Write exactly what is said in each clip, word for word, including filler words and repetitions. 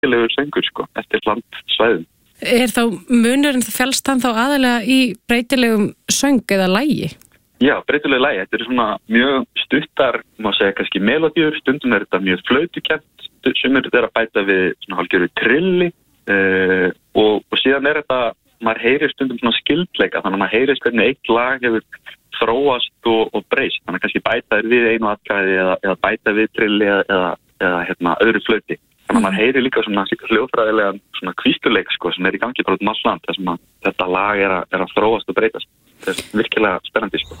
breytilegur söngur sko, eftir landsvæðum. Er þá munurinn fælst hann þá aðalega í breytilegum söng eða lagi? Já, breytilegu lagi. Þetta er svona mjög stuttar, má segja kannski melodíur, stundum er þetta mjög flautukennt, sumir er að bæta við svona hálfgerðu trilli uh, og, og síðan er þetta, maður heyrir stundum svona skildleika, þannig að maður heyrir hvernig eitt lag hefur þróast og, og breyst, þannig að kannski bæta þér við einu atkvæði eða, eða bæta við trilli eða, eða, eða hérna, öðru flauti. Þannig að maður heyrir líka svona hljóðfræðilega svona kvísluleik sko, sem er í gangi bara út um allt land, þar sem að þetta lag er að, er að þróast og breytast. Þetta er virkilega spennandi sko.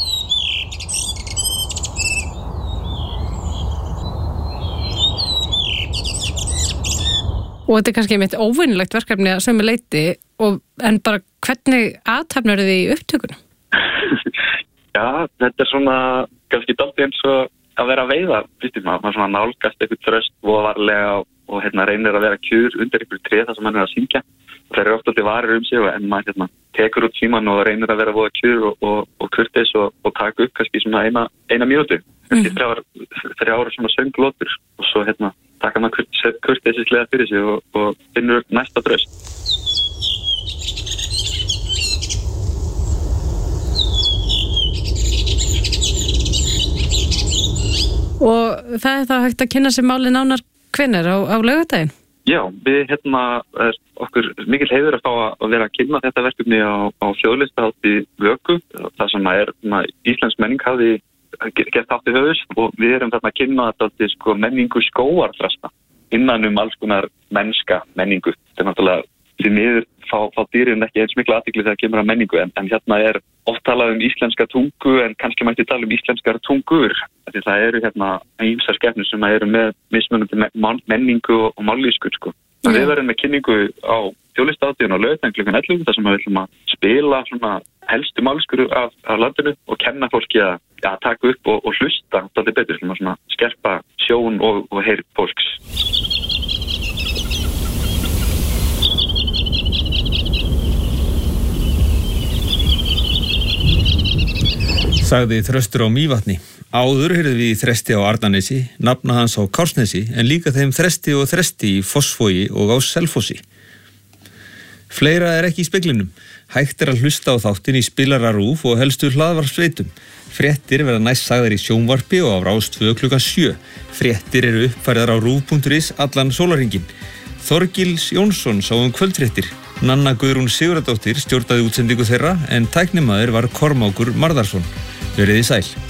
Og þetta er kannski mitt óvinnilegt verkefni að sömu leyti, og, en bara hvernig athafnar þið í upptökunum? Já, þetta er svona kannski dálítið eins og að vera að veiða, fyrstum maður, maður svona nálgast eitthvað þröst og varlega og, og hérna reynir að vera kjur undir einhverju tré þar sem hann er að syngja. Það eru oft alltaf varir um sig og en maður hérna tekur út síman og reynir að vera voða kjur og, og, og kurteis og, og taka upp kannski svona eina, eina mínútu. Kannski þrjár, þrjár svona sönglótur og svo hérna taka maður kurteisislega fyrir sig og, og finnur næsta þröst. Og það er þá hægt að kynna sér máli nánar hvenær á, á laugardaginn? Já, við hérna er okkur mikil heiður að fá að vera að kynna þetta verkefni á, á þjóðlistahátíð Vöku. Það sem er íslensk menning hafði gert hátt í höfus og við erum þarna að kynna þetta sko, menningu skógarþrasta innan um alls konar mennska menningu. Þetta er náttúrulega því miður fá, fá dýrin ekki eins mikla athygli þegar kemur að menningu en, en hérna er oft talað um íslenska tungu en kannski mætti tala um íslenskar tungur. Því það eru hérna ýmsar skepnur sem eru með mismunandi menningu og, og mállýskur sko. Yeah. Við verðum með kynningu á þjóðlistahátíðinni á laugardaginn klukkan ellefu þar sem við ætlum að spila svona helstu mállýskur af, af landinu og kenna fólki að ja, taka upp og, og hlusta dálítið betur, svona skerpa sjón og, og heyrn fólks. Sagði Þröstur á Mývatni. Áður heyrðum við Þresti á Arnarnesi, nafna hans á Kársnesi, en líka þeim Þresti og Þresti í Fossvogi og á Selfossi. Fleira er ekki í speglinum. Hægt er að hlusta á þáttin í spilararúf og helstu hlaðvarpsveitum. Fréttir verða næst sagðar í sjónvarpi og á Rás tvö klukkan sjö. Fréttir eru uppfærðar á rúv punktur is allan sólarhringinn. Þorgils Jónsson sá um kvöldfréttir. Nanna Guðrún Sigurðardóttir stjórnaði útsendingu þeirra en tæknimaður var Kormákur Marðarsson. Verið þið sæl.